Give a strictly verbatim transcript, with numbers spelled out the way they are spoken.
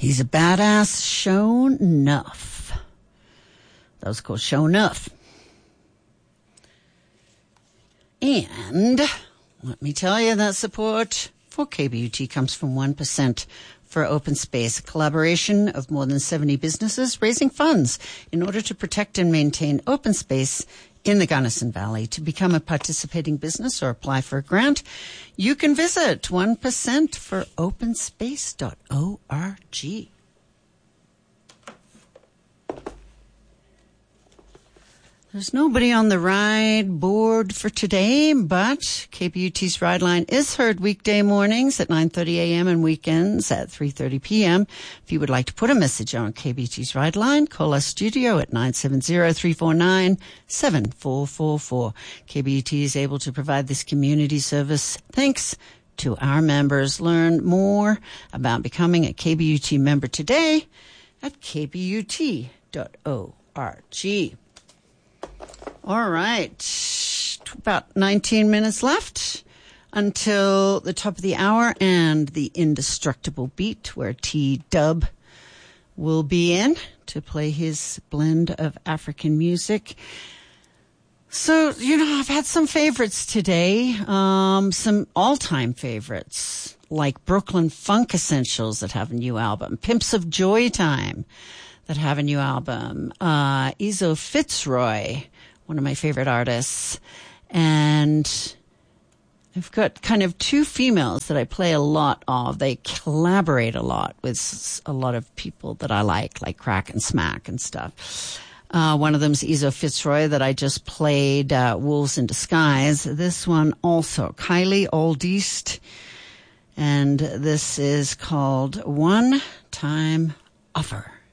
He's a badass, show enough. That was called Show Enough. And let me tell you that support for K B U T comes from one percent for Open Space, a collaboration of more than seventy businesses raising funds in order to protect and maintain open space in the Gunnison Valley. To become a participating business or apply for a grant, you can visit one percent for open space dot org. There's nobody on the ride board for today, but K B U T's Ride Line is heard weekday mornings at nine thirty a.m. and weekends at three thirty p.m. If you would like to put a message on K B U T's Ride Line, call our studio at nine seven zero, three four nine, seven four four four. K B U T is able to provide this community service thanks to our members. Learn more about becoming a K B U T member today at k b u t dot org. All right, about nineteen minutes left until the top of the hour and the indestructible beat where T-Dub will be in to play his blend of African music. So, you know, I've had some favorites today, um, some all-time favorites like Brooklyn Funk Essentials that have a new album, Pimps of Joy Time that have a new album, uh, Ezo Fitzroy, one of my favorite artists. And I've got kind of two females that I play a lot of. They collaborate a lot with a lot of people that I like, like Crack and Smack and stuff. Uh, one of them's Ezo Fitzroy that I just played, uh, Wolves in Disguise. This one also, Kylie Aldeast. And this is called One Time Offer.